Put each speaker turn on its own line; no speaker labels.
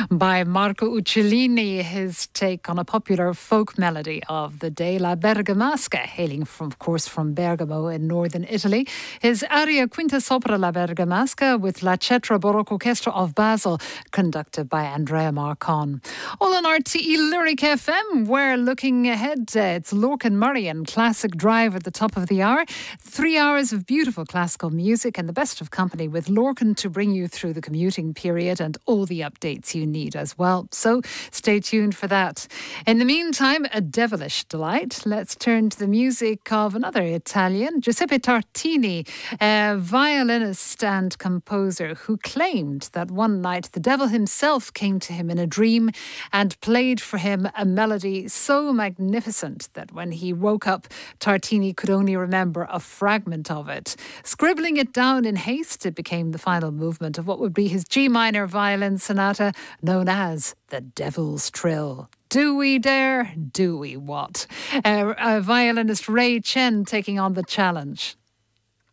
by Marco Uccellini, his take on a popular folk melody of the day, La Bergamasca, hailing from, of course, from Bergamo in northern Italy. His aria Quinta Sopra La Bergamasca with La Cetra Baroque Orchestra of Basel, conducted by Andrea Marcon. All on RTE Lyric FM, we're looking ahead. It's Lorcan Murray and Classic Drive at the top of the hour. 3 hours of beautiful classical music and the best of company with Lorcan to bring you through the commuting period and all the updates you need as well. So stay tuned for that. In the meantime, a devilish delight. Let's turn to the music of another Italian, Giuseppe Tartini, a violinist and composer who claimed that one night the devil himself came to him in a dream and played for him a melody so magnificent that when he woke up, Tartini could only remember a fragment of it. Scribbling it down in haste, it became the final movement of what would be his G minor violin sonata known as the Devil's Trill. Do we dare? Do we what? Violinist Ray Chen taking on the challenge.